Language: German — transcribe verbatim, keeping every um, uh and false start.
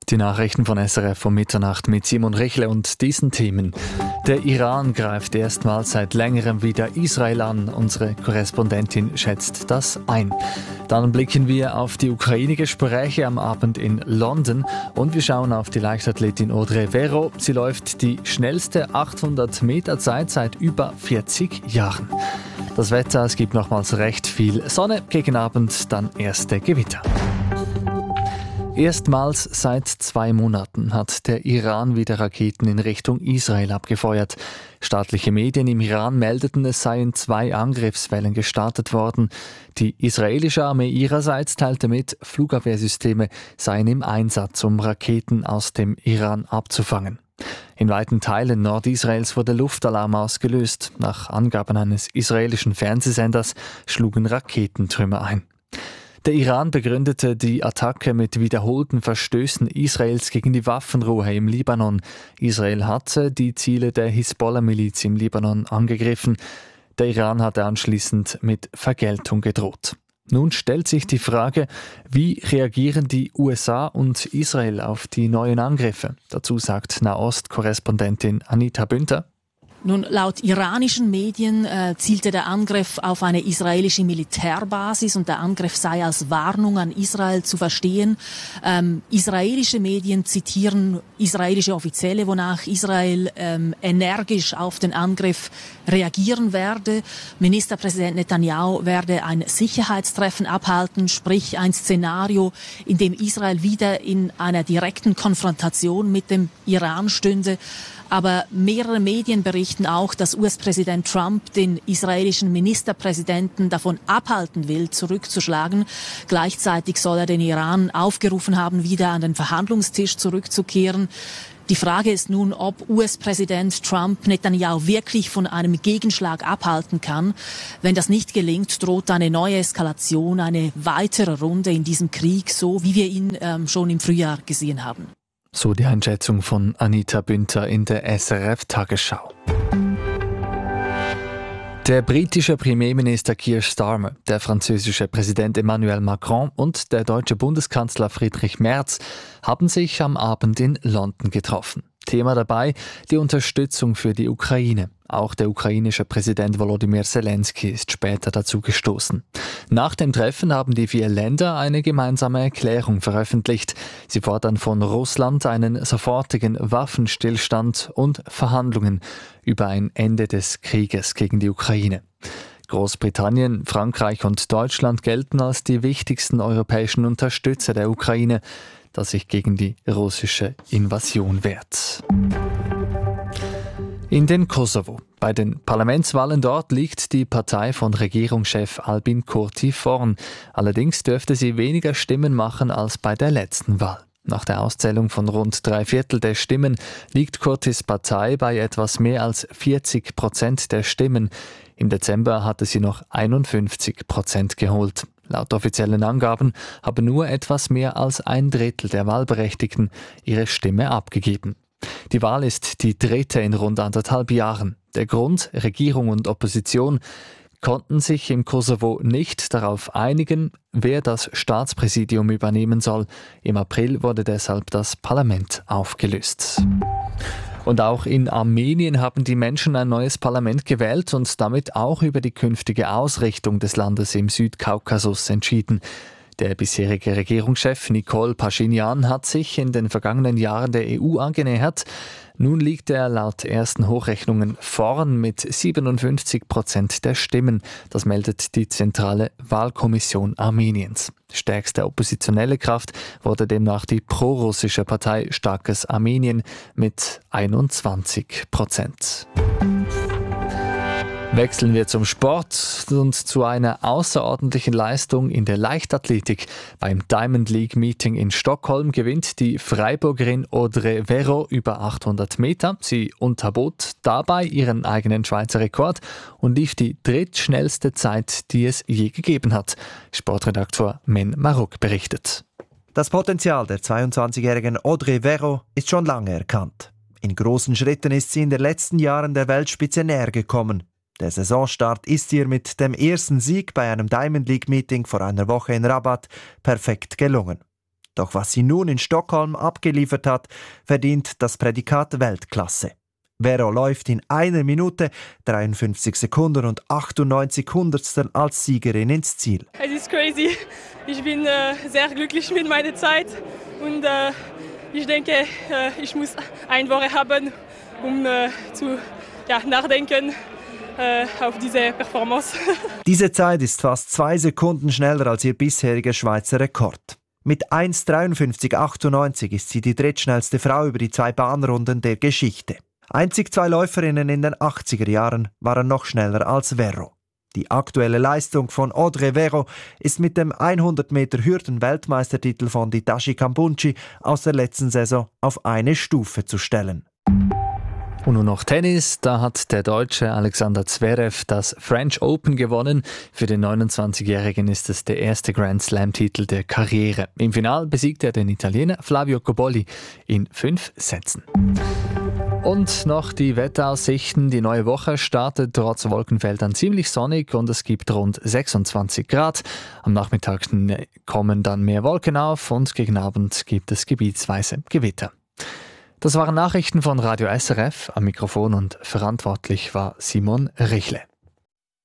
Die Nachrichten von S R F um Mitternacht mit Simon Richle und diesen Themen. Der Iran greift erstmals seit längerem wieder Israel an. Unsere Korrespondentin schätzt das ein. Dann blicken wir auf die Ukraine-Gespräche am Abend in London und wir schauen auf die Leichtathletin Audrey Vero. Sie läuft die schnellste achthundert Meter Zeit seit über vierzig Jahren. Das Wetter, es gibt nochmals recht viel Sonne, gegen Abend dann erste Gewitter. Erstmals seit zwei Monaten hat der Iran wieder Raketen in Richtung Israel abgefeuert. Staatliche Medien im Iran meldeten, es seien zwei Angriffswellen gestartet worden. Die israelische Armee ihrerseits teilte mit, Flugabwehrsysteme seien im Einsatz, um Raketen aus dem Iran abzufangen. In weiten Teilen Nordisraels wurde Luftalarm ausgelöst. Nach Angaben eines israelischen Fernsehsenders schlugen Raketentrümmer ein. Der Iran begründete die Attacke mit wiederholten Verstößen Israels gegen die Waffenruhe im Libanon. Israel hatte die Ziele der Hisbollah-Miliz im Libanon angegriffen. Der Iran hatte anschließend mit Vergeltung gedroht. Nun stellt sich die Frage, wie reagieren die U S A und Israel auf die neuen Angriffe? Dazu sagt Nahost-Korrespondentin Anita Bünter. Nun, laut iranischen Medien äh, zielte der Angriff auf eine israelische Militärbasis und der Angriff sei als Warnung an Israel zu verstehen. Ähm, israelische Medien zitieren israelische Offizielle, wonach Israel ähm, energisch auf den Angriff reagieren werde. Ministerpräsident Netanyahu werde ein Sicherheitstreffen abhalten, sprich ein Szenario, in dem Israel wieder in einer direkten Konfrontation mit dem Iran stünde. Aber mehrere Medien berichten auch, dass U S-Präsident Trump den israelischen Ministerpräsidenten davon abhalten will, zurückzuschlagen. Gleichzeitig soll er den Iran aufgerufen haben, wieder an den Verhandlungstisch zurückzukehren. Die Frage ist nun, ob U S-Präsident Trump Netanyahu wirklich von einem Gegenschlag abhalten kann. Wenn das nicht gelingt, droht eine neue Eskalation, eine weitere Runde in diesem Krieg, so wie wir ihn ähm, schon im Frühjahr gesehen haben. So die Einschätzung von Anita Bünter in der S R F-Tagesschau. Der britische Premierminister Keir Starmer, der französische Präsident Emmanuel Macron und der deutsche Bundeskanzler Friedrich Merz haben sich am Abend in London getroffen. Thema dabei die Unterstützung für die Ukraine. Auch der ukrainische Präsident Volodymyr Zelensky ist später dazu gestoßen. Nach dem Treffen haben die vier Länder eine gemeinsame Erklärung veröffentlicht. Sie fordern von Russland einen sofortigen Waffenstillstand und Verhandlungen über ein Ende des Krieges gegen die Ukraine. Großbritannien, Frankreich und Deutschland gelten als die wichtigsten europäischen Unterstützer der Ukraine, das sich gegen die russische Invasion wehrt. In den Kosovo. Bei den Parlamentswahlen dort liegt die Partei von Regierungschef Albin Kurti vorn. Allerdings dürfte sie weniger Stimmen machen als bei der letzten Wahl. Nach der Auszählung von rund drei Viertel der Stimmen liegt Kurtis Partei bei etwas mehr als vierzig Prozent der Stimmen. Im Dezember hatte sie noch einundfünfzig Prozent geholt. Laut offiziellen Angaben haben nur etwas mehr als ein Drittel der Wahlberechtigten ihre Stimme abgegeben. Die Wahl ist die dritte in rund anderthalb Jahren. Der Grund, Regierung und Opposition konnten sich im Kosovo nicht darauf einigen, wer das Staatspräsidium übernehmen soll. Im April wurde deshalb das Parlament aufgelöst. Und auch in Armenien haben die Menschen ein neues Parlament gewählt und damit auch über die künftige Ausrichtung des Landes im Südkaukasus entschieden. Der bisherige Regierungschef Nikol Paschinjan hat sich in den vergangenen Jahren der E U angenähert. Nun liegt er laut ersten Hochrechnungen vorn mit siebenundfünfzig Prozent der Stimmen. Das meldet die Zentrale Wahlkommission Armeniens. Stärkste oppositionelle Kraft wurde demnach die prorussische Partei Starkes Armenien mit einundzwanzig Prozent. Wechseln wir zum Sport und zu einer außerordentlichen Leistung in der Leichtathletik. Beim Diamond League Meeting in Stockholm gewinnt die Freiburgerin Audrey Vero über achthundert Meter. Sie unterbot dabei ihren eigenen Schweizer Rekord und lief die drittschnellste Zeit, die es je gegeben hat. Sportredaktor Men Marok berichtet. Das Potenzial der zweiundzwanzigjährigen Audrey Vero ist schon lange erkannt. In großen Schritten ist sie in den letzten Jahren der Weltspitze näher gekommen. Der Saisonstart ist ihr mit dem ersten Sieg bei einem Diamond League Meeting vor einer Woche in Rabat perfekt gelungen. Doch was sie nun in Stockholm abgeliefert hat, verdient das Prädikat Weltklasse. Vero läuft in einer Minute, dreiundfünfzig Sekunden und achtundneunzig Hundertstel als Siegerin ins Ziel. Es ist crazy. Ich bin äh, sehr glücklich mit meiner Zeit und äh, ich denke, äh, ich muss eine Woche haben, um äh, zu ja, nachdenken äh, auf diese Performance. Diese Zeit ist fast zwei Sekunden schneller als ihr bisheriger Schweizer Rekord. Mit eins dreiundfünfzig achtundneunzig ist sie die drittschnellste Frau über die zwei Bahnrunden der Geschichte. Einzig zwei Läuferinnen in den achtziger Jahren waren noch schneller als Vero. Die aktuelle Leistung von Audrey Vero ist mit dem hundert Meter Hürden-Weltmeistertitel von Ditashi Kambundji aus der letzten Saison auf eine Stufe zu stellen. Und nun noch Tennis. Da hat der Deutsche Alexander Zverev das French Open gewonnen. Für den neunundzwanzigjährigen ist es der erste Grand Slam-Titel der Karriere. Im Finale besiegte er den Italiener Flavio Cobolli in fünf Sätzen. Und noch die Wetteraussichten. Die neue Woche startet trotz Wolkenfeldern ziemlich sonnig und es gibt rund sechsundzwanzig Grad. Am Nachmittag kommen dann mehr Wolken auf und gegen Abend gibt es gebietsweise Gewitter. Das waren Nachrichten von Radio S R F. Am Mikrofon und verantwortlich war Simon Richle.